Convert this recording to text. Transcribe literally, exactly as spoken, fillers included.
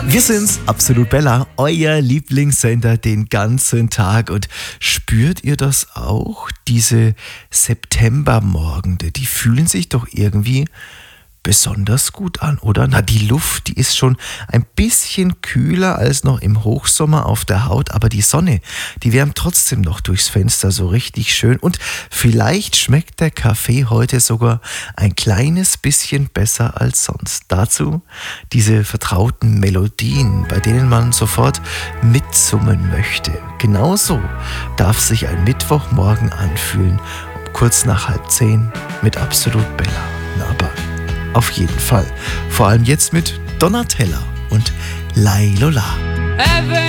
Wir sind's, Absolut Bella, euer Lieblingssender den ganzen Tag. Und spürt ihr das auch? Diese Septembermorgende, die fühlen sich doch irgendwie besonders gut an, oder? Na, die Luft, die ist schon ein bisschen kühler als noch im Hochsommer auf der Haut, aber die Sonne, die wärmt trotzdem noch durchs Fenster so richtig schön. Und vielleicht schmeckt der Kaffee heute sogar ein kleines bisschen besser als sonst. Dazu diese vertrauten Melodien, bei denen man sofort mitsummen möchte. Genauso darf sich ein Mittwochmorgen anfühlen, um kurz nach halb zehn mit Absolut Bella. Na, aber auf jeden Fall. Vor allem jetzt mit Donatella und Lailola. Heaven